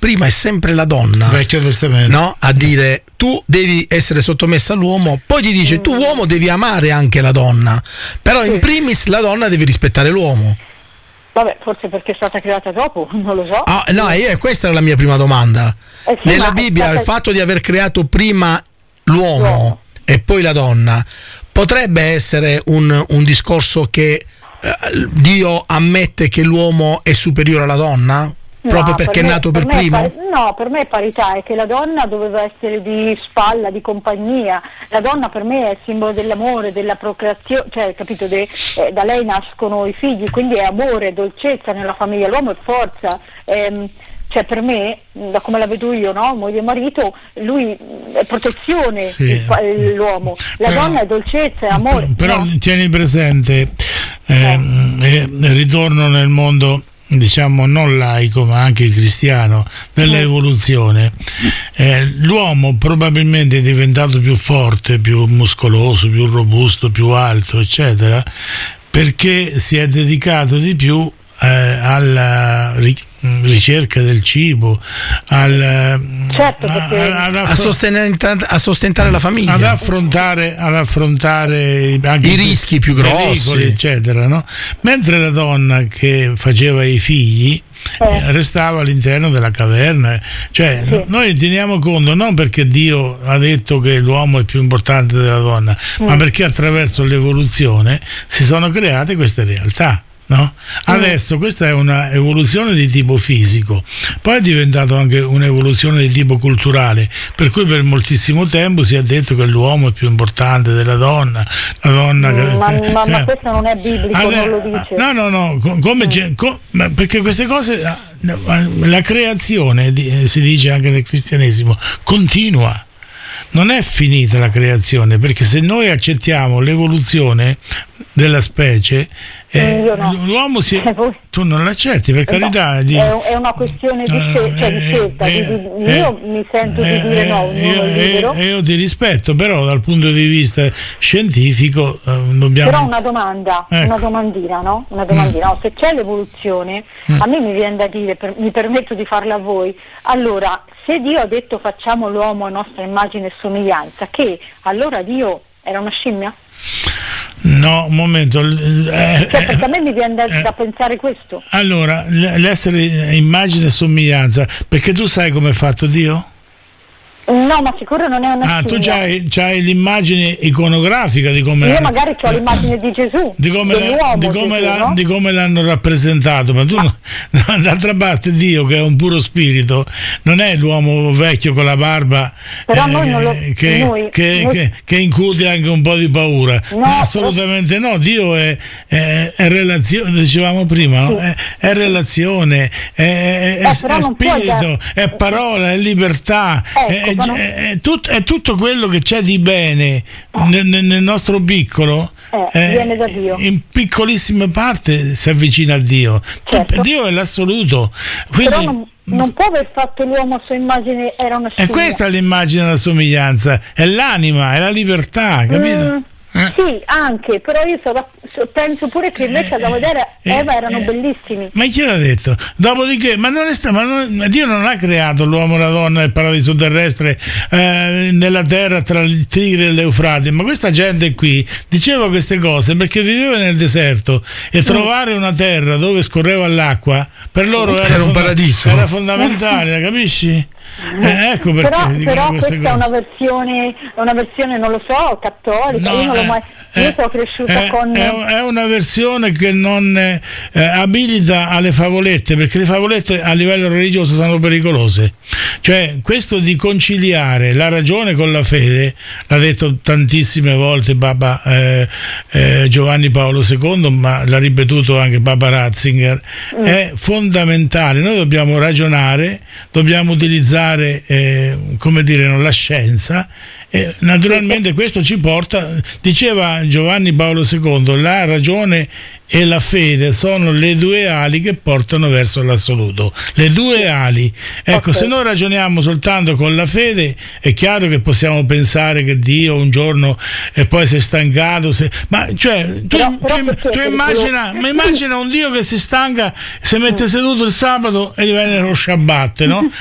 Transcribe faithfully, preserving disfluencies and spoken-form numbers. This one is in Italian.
prima è sempre la donna, Vecchio Testamento, no? A dire tu devi essere sottomessa all'uomo, poi ti dice tu uomo devi amare anche la donna, però in primis la donna deve rispettare l'uomo. Vabbè, forse perché è stata creata dopo, non lo so. Ah, no, io, questa era la mia prima domanda. Eh sì, Nella ma Bibbia stata... il fatto di aver creato prima l'uomo, l'uomo e poi la donna potrebbe essere un, un discorso che eh, Dio ammette che l'uomo è superiore alla donna? Proprio no, perché per me, è nato per, per primo? Pari- no, per me è parità, è che la donna doveva essere di spalla, di compagnia. La donna per me è simbolo dell'amore, della procreazione, cioè capito, de, eh, da lei nascono i figli, quindi è amore, dolcezza nella famiglia, l'uomo è forza. Ehm, cioè per me, da come la vedo io, no? Moglie e marito, lui è protezione, sì. il, l'uomo, la però, donna è dolcezza, è amore. Però no? tieni presente, eh, eh, ritorno nel mondo, diciamo non laico ma anche cristiano, dell'evoluzione. Eh, l'uomo probabilmente è diventato più forte, più muscoloso, più robusto, più alto, eccetera, perché si è dedicato di più eh, alla ricerca del cibo, al, certo, a, a, a, a, sostenere, a sostentare la famiglia, ad affrontare, ad affrontare anche i rischi più grossi, eccetera, no? Mentre la donna che faceva i figli eh. restava all'interno della caverna, cioè sì. noi teniamo conto non perché Dio ha detto che l'uomo è più importante della donna, mm. ma perché attraverso l'evoluzione si sono create queste realtà. No? Adesso questa è una evoluzione di tipo fisico, poi è diventato anche un'evoluzione di tipo culturale, per cui per moltissimo tempo si è detto che l'uomo è più importante della donna, la donna mm, ma, che, ma, eh, ma questo non è biblico, ade- non lo dice. No, no, no, come, mm. com, perché queste cose, la creazione, si dice anche nel cristianesimo, continua. Non è finita la creazione, perché se noi accettiamo l'evoluzione della specie, eh, no. l'uomo si tu non l'accetti, per carità. No, di, è una questione di, scel- cioè di scelta, eh, di, di, eh, io eh, mi sento eh, di dire no, non io, è libero. Eh, io ti rispetto, però dal punto di vista scientifico eh, dobbiamo... Però una domanda, ecco. una domandina, no? Una domandina, mm. no, se c'è l'evoluzione, mm. a me mi viene da dire, per, mi permetto di farla a voi, allora se Dio ha detto facciamo l'uomo a nostra immagine e somiglianza, che allora Dio era una scimmia? No, un momento. Eh, cioè, perché a me mi viene da, eh, da pensare questo. Allora, l'essere immagine e somiglianza, perché tu sai come è fatto Dio? No, ma sicuro non è una Ah, scimmia. tu c'hai, c'hai l'immagine iconografica di come... Io magari ho l'immagine di Gesù, di come, la, di, come Gesù, la, no? di come l'hanno rappresentato, ma tu ma... no, d'altra parte Dio, che è un puro spirito, non è l'uomo vecchio con la barba però eh, noi non lo, che, noi, che, noi... che, che incute anche un po' di paura. No, no, assolutamente no, Dio è, è, è relazione, dicevamo prima, sì. no? è, è relazione, è, è, eh, è spirito, da... è parola, è libertà, ecco, è, non... è, è, tutto, è tutto quello che c'è di bene eh. nel, nel nostro piccolo, eh, eh, viene da Dio. In piccolissime parti si avvicina a Dio. Certo. Dio è l'assoluto. Quindi, però non, non può aver fatto l'uomo a sua immagine, era una scimmia. E questa è l'immagine della somiglianza, è l'anima, è la libertà, capito? Mm. Eh? Sì, anche, però io so, penso pure che invece da vedere eh, Eva erano eh, bellissimi. Ma chi l'ha detto? Dopodiché, ma non è sta, ma non, Dio non ha creato l'uomo e la donna nel paradiso terrestre, eh, nella terra tra il Tigri e l'Eufrate, ma questa gente qui diceva queste cose perché viveva nel deserto e trovare una terra dove scorreva l'acqua per loro era, era un fonda- paradiso, era fondamentale, capisci? Eh, ecco perché però, però questa cose. è una versione, una versione non lo so, cattolica. No, io non l'ho mai, eh, io sono cresciuta eh, con è una versione che non eh, abilita alle favolette, perché le favolette a livello religioso sono pericolose. Cioè questo di conciliare la ragione con la fede, l'ha detto tantissime volte Papa eh, eh, Giovanni Paolo secondo, ma l'ha ripetuto anche Papa Ratzinger, mm. è fondamentale. Noi dobbiamo ragionare, dobbiamo utilizzare Eh, come dire, non la scienza, e naturalmente questo ci porta, diceva Giovanni Paolo secondo, la ragione e la fede sono le due ali che portano verso l'assoluto, le due ali. Ecco, okay. Se noi ragioniamo soltanto con la fede è chiaro che possiamo pensare che Dio un giorno e poi si è stancato, se... ma cioè tu, però, però tu, tu immagina, ma immagina un Dio che si stanca, si mette seduto il sabato e diventa lo Shabbat, no?